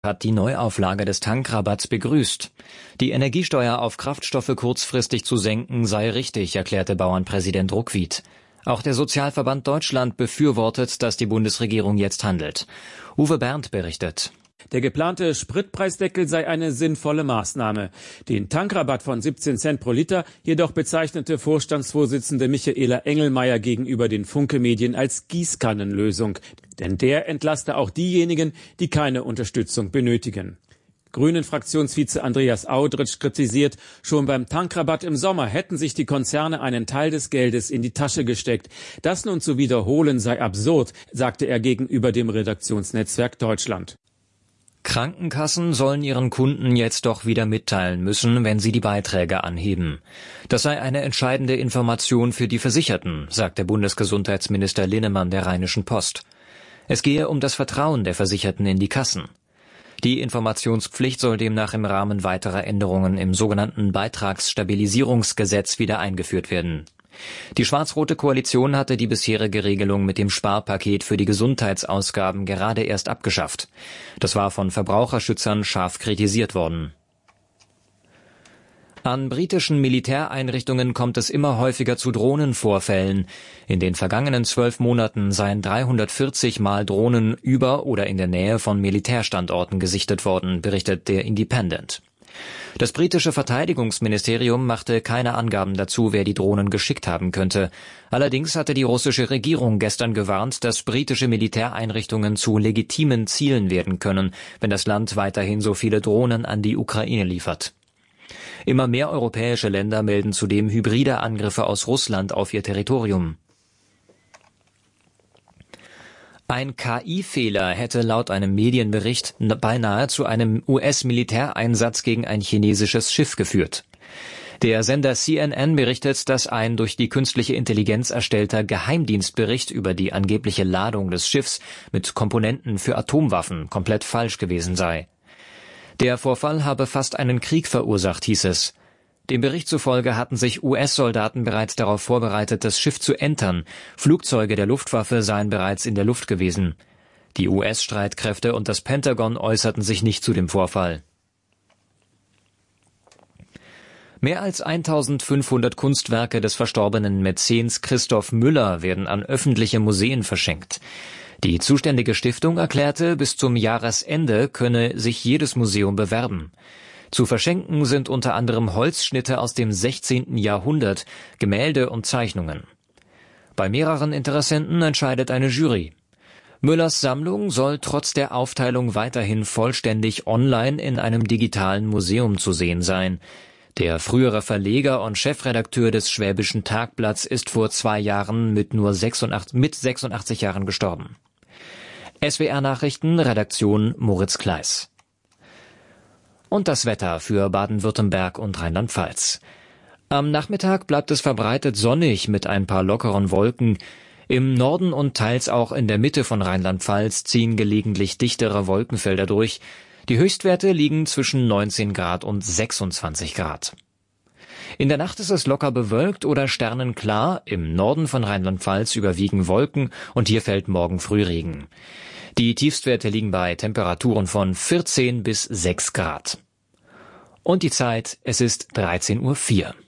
hat die Neuauflage des Tankrabatts begrüßt. Die Energiesteuer auf Kraftstoffe kurzfristig zu senken sei richtig, erklärte Bauernpräsident Ruckwied. Auch der Sozialverband Deutschland befürwortet, dass die Bundesregierung jetzt handelt. Uwe Berndt berichtet. Der geplante Spritpreisdeckel sei eine sinnvolle Maßnahme. Den Tankrabatt von 17 Cent pro Liter jedoch bezeichnete Vorstandsvorsitzende Michaela Engelmeier gegenüber den Funke-Medien als Gießkannenlösung. Denn der entlaste auch diejenigen, die keine Unterstützung benötigen. Grünen-Fraktionsvize Andreas Audritsch kritisiert, schon beim Tankrabatt im Sommer hätten sich die Konzerne einen Teil des Geldes in die Tasche gesteckt. Das nun zu wiederholen sei absurd, sagte er gegenüber dem Redaktionsnetzwerk Deutschland. Krankenkassen sollen ihren Kunden jetzt doch wieder mitteilen müssen, wenn sie die Beiträge anheben. Das sei eine entscheidende Information für die Versicherten, sagte Bundesgesundheitsminister Linnemann der Rheinischen Post. Es gehe um das Vertrauen der Versicherten in die Kassen. Die Informationspflicht soll demnach im Rahmen weiterer Änderungen im sogenannten Beitragsstabilisierungsgesetz wieder eingeführt werden. Die schwarz-rote Koalition hatte die bisherige Regelung mit dem Sparpaket für die Gesundheitsausgaben gerade erst abgeschafft. Das war von Verbraucherschützern scharf kritisiert worden. An britischen Militäreinrichtungen kommt es immer häufiger zu Drohnenvorfällen. In den vergangenen 12 Monaten seien 340 Mal Drohnen über oder in der Nähe von Militärstandorten gesichtet worden, berichtet der Independent. Das britische Verteidigungsministerium machte keine Angaben dazu, wer die Drohnen geschickt haben könnte. Allerdings hatte die russische Regierung gestern gewarnt, dass britische Militäreinrichtungen zu legitimen Zielen werden können, wenn das Land weiterhin so viele Drohnen an die Ukraine liefert. Immer mehr europäische Länder melden zudem hybride Angriffe aus Russland auf ihr Territorium. Ein KI-Fehler hätte laut einem Medienbericht beinahe zu einem US-Militäreinsatz gegen ein chinesisches Schiff geführt. Der Sender CNN berichtet, dass ein durch die künstliche Intelligenz erstellter Geheimdienstbericht über die angebliche Ladung des Schiffs mit Komponenten für Atomwaffen komplett falsch gewesen sei. Der Vorfall habe fast einen Krieg verursacht, hieß es. Dem Bericht zufolge hatten sich US-Soldaten bereits darauf vorbereitet, das Schiff zu entern. Flugzeuge der Luftwaffe seien bereits in der Luft gewesen. Die US-Streitkräfte und das Pentagon äußerten sich nicht zu dem Vorfall. Mehr als 1500 Kunstwerke des verstorbenen Mäzens Christoph Müller werden an öffentliche Museen verschenkt. Die zuständige Stiftung erklärte, bis zum Jahresende könne sich jedes Museum bewerben. Zu verschenken sind unter anderem Holzschnitte aus dem 16. Jahrhundert, Gemälde und Zeichnungen. Bei mehreren Interessenten entscheidet eine Jury. Müllers Sammlung soll trotz der Aufteilung weiterhin vollständig online in einem digitalen Museum zu sehen sein. Der frühere Verleger und Chefredakteur des Schwäbischen Tagblatts ist vor 2 Jahren mit 86 Jahren gestorben. SWR Nachrichten, Redaktion Moritz Kleiss. Und das Wetter für Baden-Württemberg und Rheinland-Pfalz. Am Nachmittag bleibt es verbreitet sonnig mit ein paar lockeren Wolken. Im Norden und teils auch in der Mitte von Rheinland-Pfalz ziehen gelegentlich dichtere Wolkenfelder durch. Die Höchstwerte liegen zwischen 19 Grad und 26 Grad. In der Nacht ist es locker bewölkt oder sternenklar. Im Norden von Rheinland-Pfalz überwiegen Wolken und hier fällt morgen früh Regen. Die Tiefstwerte liegen bei Temperaturen von 14 bis 6 Grad. Und die Zeit, es ist 13:04 Uhr.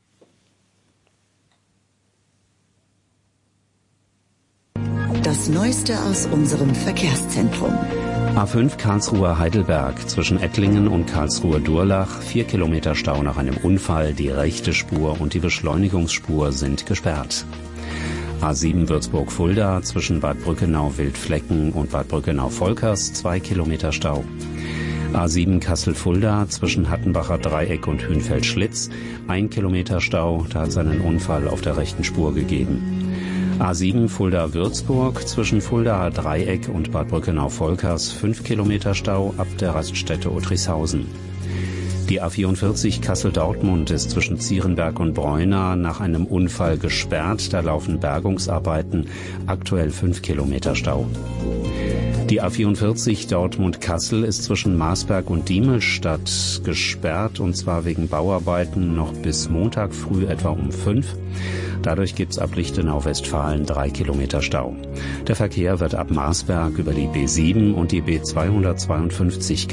Das Neueste aus unserem Verkehrszentrum. A5 Karlsruhe-Heidelberg zwischen Ettlingen und Karlsruhe-Durlach, 4 Kilometer Stau nach einem Unfall, die rechte Spur und die Beschleunigungsspur sind gesperrt. A7 Würzburg-Fulda zwischen Bad Brückenau-Wildflecken und Bad Brückenau-Volkers, 2 Kilometer Stau. A7 Kassel-Fulda zwischen Hattenbacher Dreieck und Hünfeld-Schlitz, 1 Kilometer Stau, da hat es einen Unfall auf der rechten Spur gegeben. A7 Fulda-Würzburg zwischen Fuldaer Dreieck und Bad Brückenau-Volkers, 5 Kilometer Stau ab der Raststätte Ottrisshausen. Die A44 Kassel-Dortmund ist zwischen Zierenberg und Bräuna nach einem Unfall gesperrt. Da laufen Bergungsarbeiten, aktuell 5 Kilometer Stau. Die A44 Dortmund-Kassel ist zwischen Marsberg und Diemelstadt gesperrt, und zwar wegen Bauarbeiten noch bis Montag früh etwa um 5. Dadurch gibt's ab Lichtenau-Westfalen 3 Kilometer Stau. Der Verkehr wird ab Marsberg über die B7 und die B252